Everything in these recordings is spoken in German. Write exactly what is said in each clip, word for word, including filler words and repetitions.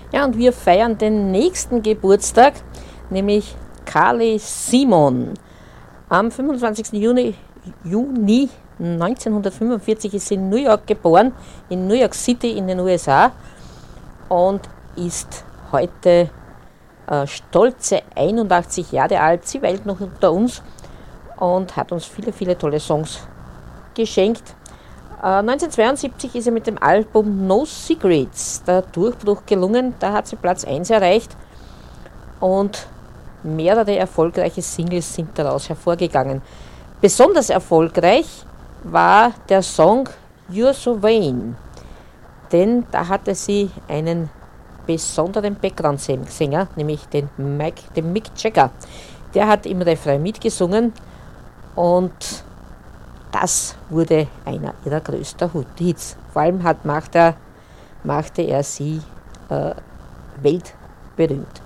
Ja, und wir feiern den nächsten Geburtstag, nämlich Carly Simon. Am fünfundzwanzigsten Juni, Juni neunzehnhundertfünfundvierzig ist sie in New York geboren, in New York City in den U S A, und ist heute äh, stolze einundachtzig Jahre alt. Sie weilt noch unter uns und hat uns viele, viele tolle Songs geschenkt. Äh, neunzehnhundertzweiundsiebzig ist sie mit dem Album No Secrets der Durchbruch gelungen. Da hat sie Platz eins erreicht und mehrere erfolgreiche Singles sind daraus hervorgegangen. Besonders erfolgreich war der Song You're So Vain, denn da hatte sie einen besonderen Background-Sänger, nämlich den, Mike, den Mick Jagger. Der hat im Refrain mitgesungen und das wurde einer ihrer größten Hits. Vor allem hat, machte, er, machte er sie äh, weltberühmt.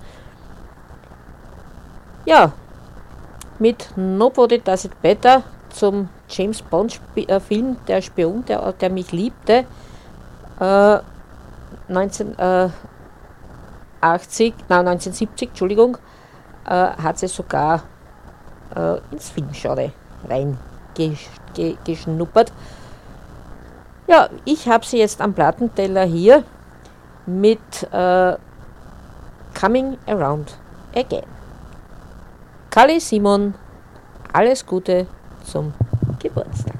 Ja, mit Nobody Does It Better zum James Bond äh, Film Der Spion, der, der mich liebte, äh, neunzehnhundertachtzig, nein, neunzehnhundertsiebzig, Entschuldigung, äh, hat sie sogar äh, ins Filmgenre reingeschnuppert. Ja, ich habe sie jetzt am Plattenteller hier mit äh, Coming Around Again. Carly Simon, alles Gute zum Geburtstag.